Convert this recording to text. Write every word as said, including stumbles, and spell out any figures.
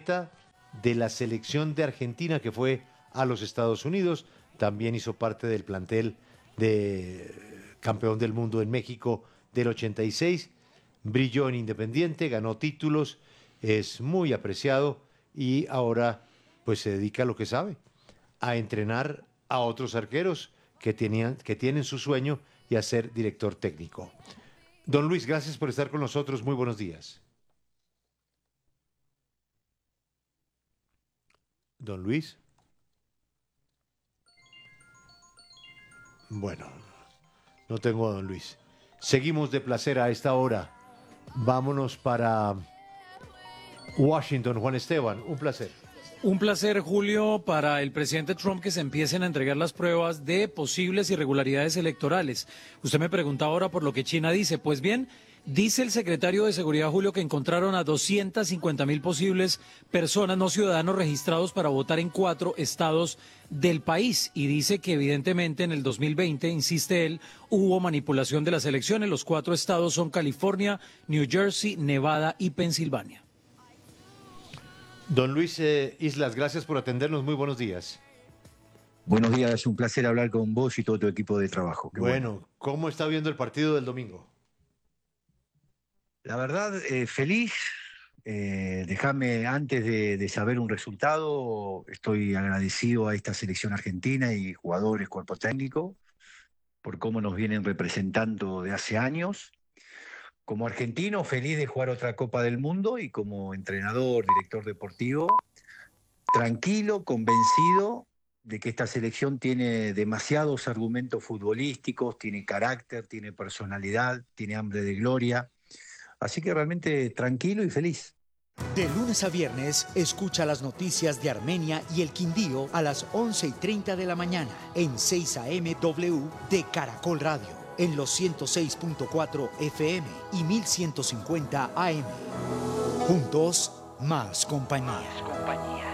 guardameta de la selección de Argentina que fue a los Estados Unidos. También hizo parte del plantel de campeón del mundo en México del ochenta y seis. Brilló en Independiente, ganó títulos, es muy apreciado y ahora pues se dedica a lo que sabe, a entrenar a otros arqueros que, tenían, que tienen su sueño y a ser director técnico. Don Luis, gracias por estar con nosotros. Muy buenos días. Don Luis. Bueno, no tengo a don Luis. Seguimos de placer a esta hora. Vámonos para Washington. Juan Esteban, un placer. Un placer, Julio, para el presidente Trump que se empiecen a entregar las pruebas de posibles irregularidades electorales. Usted me pregunta ahora por lo que China dice. Pues bien, dice el secretario de Seguridad, Julio, que encontraron a doscientas cincuenta mil posibles personas no ciudadanos registrados para votar en cuatro estados del país. Y dice que evidentemente en el dos mil veinte, insiste él, hubo manipulación de las elecciones. Los cuatro estados son California, New Jersey, Nevada y Pensilvania. Don Luis eh, Islas, gracias por atendernos. Muy buenos días. Buenos días, es un placer hablar con vos y todo tu equipo de trabajo. Qué bueno, bueno, ¿cómo está viendo el partido del domingo? La verdad, eh, feliz. Eh, déjame, antes de, de saber un resultado, estoy agradecido a esta selección argentina y jugadores, cuerpo técnico, por cómo nos vienen representando de hace años. Como argentino, feliz de jugar otra Copa del Mundo y como entrenador, director deportivo, tranquilo, convencido de que esta selección tiene demasiados argumentos futbolísticos, tiene carácter, tiene personalidad, tiene hambre de gloria. Así que realmente tranquilo y feliz. De lunes a viernes, escucha las noticias de Armenia y el Quindío a las once y treinta de la mañana en seis A M W de Caracol Radio, en los ciento seis punto cuatro F M y mil ciento cincuenta A M. Juntos, más compañía. Más compañía.